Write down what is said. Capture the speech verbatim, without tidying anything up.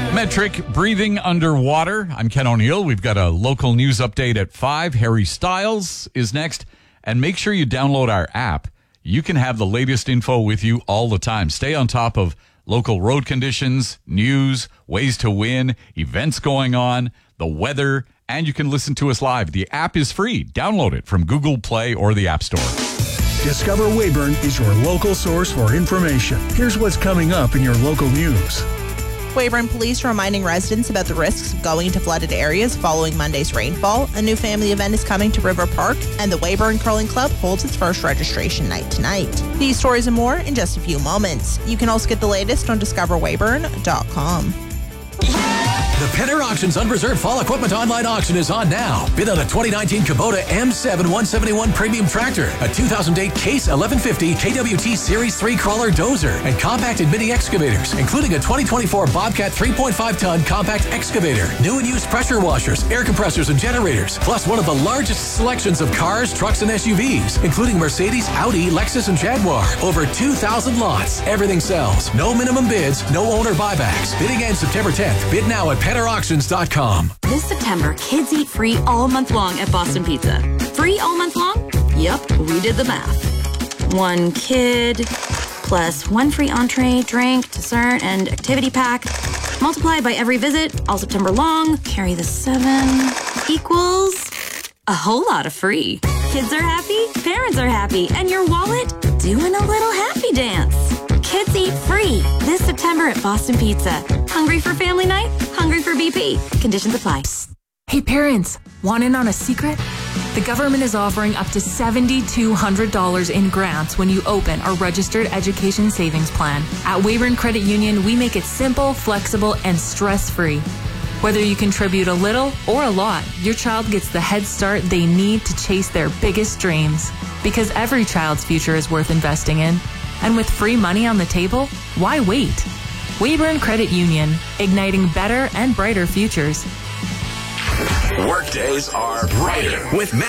Metric breathing underwater. I'm Ken O'Neill. We've got a local news update at five. Harry Styles is next. And make sure you download our app. You can have the latest info with you all the time. Stay on top of local road conditions, news, ways to win, events going on, the weather, and you can listen to us live. The app is free. Download it from Google Play or the App Store. Discover Weyburn is your local source for information. Here's what's coming up in your local news. Weyburn Police reminding residents about the risks of going into flooded areas following Monday's rainfall. A new family event is coming to River Park, and the Weyburn Curling Club holds its first registration night tonight. These stories and more in just a few moments. You can also get the latest on discover weyburn dot com. The Penner Auctions Unreserved Fall Equipment Online Auction is on now. Bid on a twenty nineteen Kubota M seven one seventy-one Premium Tractor, a two thousand eight Case eleven fifty K W T Series three Crawler Dozer, and compacted mini excavators, including a twenty twenty-four Bobcat three point five ton compact excavator, new and used pressure washers, air compressors, and generators, plus one of the largest selections of cars, trucks, and S U Vs, including Mercedes, Audi, Lexus, and Jaguar. Over two thousand lots. Everything sells. No minimum bids, no owner buybacks. Bidding ends September tenth. Bid now at penner auctions dot com. This September, kids eat free all month long at Boston Pizza. Free all month long? Yup, we did the math. One kid plus one free entree, drink, dessert, and activity pack. Multiply by every visit, all September long. Carry the seven equals a whole lot of free. Kids are happy, parents are happy, and your wallet doing a little happy dance. Kids eat free this September at Boston Pizza. Hungry for family night? Hungry for B P. Conditions apply. Hey parents, want in on a secret? The government is offering up to seven thousand two hundred dollars in grants when you open a registered education savings plan. At Weyburn Credit Union, we make it simple, flexible, and stress-free. Whether you contribute a little or a lot, your child gets the head start they need to chase their biggest dreams. Because every child's future is worth investing in. And with free money on the table, why wait? Weyburn Credit Union, igniting better and brighter futures. Workdays are brighter with